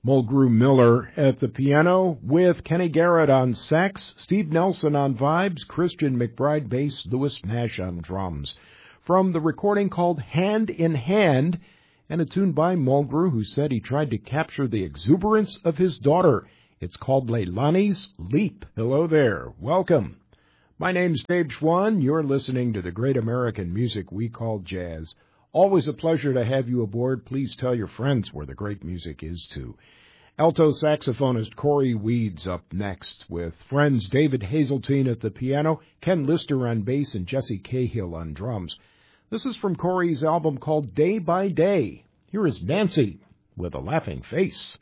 Mulgrew Miller at the piano with Kenny Garrett on sax, Steve Nelson on vibes, Christian McBride bass, Louis Nash on drums. From the recording called Hand in Hand, and a tune by Mulgrew, who said he tried to capture the exuberance of his daughter. It's called Leilani's Leap. Hello there. Welcome. My name's Dave Schwann. You're listening to the great American music we call jazz. Always a pleasure to have you aboard. Please tell your friends where the great music is, too. Alto saxophonist Corey Weeds up next with friends David Hazeltine at the piano, Ken Lister on bass, and Jesse Cahill on drums. This is from Corey's album called Day by Day. Here is Nancy with a Laughing Face.